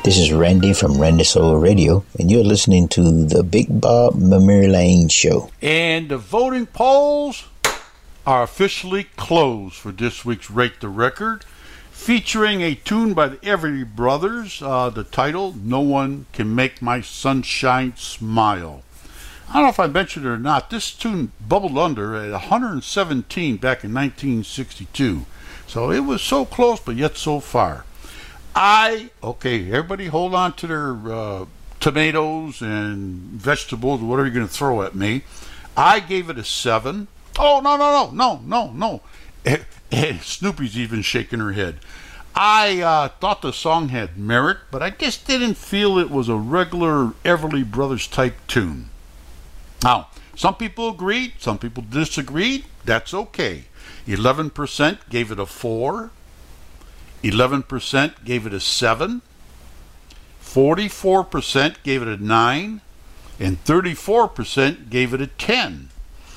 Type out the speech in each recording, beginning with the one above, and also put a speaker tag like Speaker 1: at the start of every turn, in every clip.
Speaker 1: This is Randy from Randy Soul Radio, and you're listening to the Big Bob Memory Lane Show.
Speaker 2: And the voting polls are officially closed for this week's Rate the Record, featuring a tune by the Everly Brothers, the title, No One Can Make My Sunshine Smile. I don't know if I mentioned it or not, this tune bubbled under at 117 back in 1962. So it was so close, but yet so far. Okay, everybody hold on to their tomatoes and vegetables, whatever you're going to throw at me. I gave it a 7. Oh, no. Snoopy's even shaking her head. I thought the song had merit, but I just didn't feel it was a regular Everly Brothers type tune. Now, some people agreed, some people disagreed. That's okay. 11% gave it a 4. 11% gave it a 7. 44% gave it a 9. And 34% gave it a 10.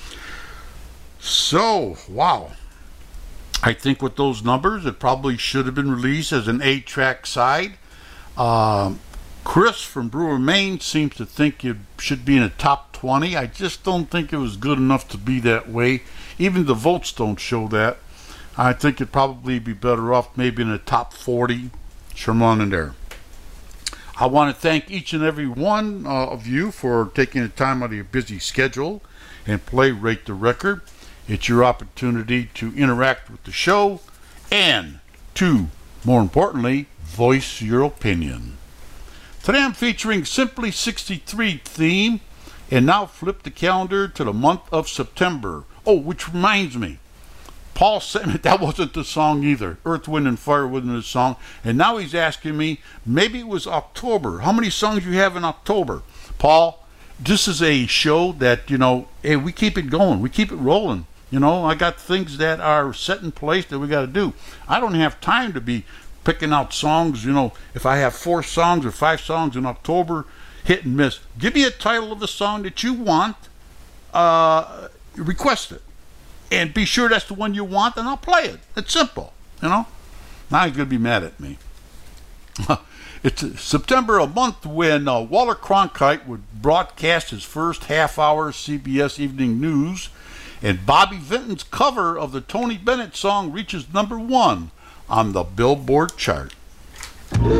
Speaker 2: So, wow. I think with those numbers, it probably should have been released as an 8-track side. Chris from Brewer, Maine seems to think it should be in the top 20. I just don't think it was good enough to be that way. Even the votes don't show that. I think it'd probably be better off maybe in the top 40. Sherman in there. I want to thank each and every one of you for taking the time out of your busy schedule and play Rate the Record. It's your opportunity to interact with the show and to, more importantly, voice your opinion. Today I'm featuring Simply 63 theme, and now flip the calendar to the month of September. Oh, which reminds me, Paul sent me, that wasn't the song either. Earth, Wind, and Fire wasn't the song. And now he's asking me, maybe it was October. How many songs you have in October? Paul, this is a show that, hey, we keep it going. We keep it rolling. I got things that are set in place that we got to do. I don't have time to be picking out songs, if I have 4 songs or 5 songs in October, hit and miss. Give me a title of the song that you want, request it. And be sure that's the one you want, and I'll play it. It's simple, Now he's going to be mad at me. It's September, a month when Walter Cronkite would broadcast his first half-hour CBS Evening News, and Bobby Vinton's cover of the Tony Bennett song reaches number 1 on the Billboard chart.